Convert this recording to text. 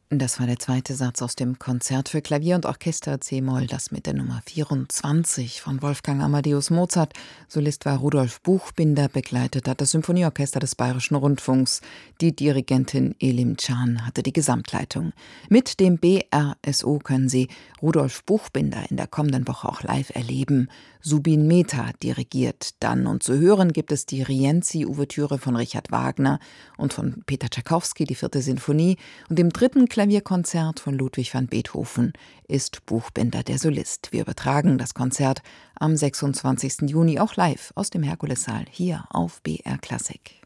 Das war der zweite Satz aus dem Konzert für Klavier und Orchester c-Moll, das mit der Nummer 24 von Wolfgang Amadeus Mozart. Solist war Rudolf Buchbinder, begleitet hat das Symphonieorchester des Bayerischen Rundfunks. Die Dirigentin Elim Can hatte die Gesamtleitung. Mit dem BRSO können Sie Rudolf Buchbinder in der kommenden Woche auch live erleben. Subin Mehta dirigiert dann, und zu hören gibt es die Rienzi-Ouvertüre von Richard Wagner und von Peter Tschaikowski, die 4. Sinfonie, und im 3. Klavierkonzert von Ludwig van Beethoven ist Buchbinder der Solist. Wir übertragen das Konzert am 26. Juni auch live aus dem Herkulessaal hier auf BR Klassik.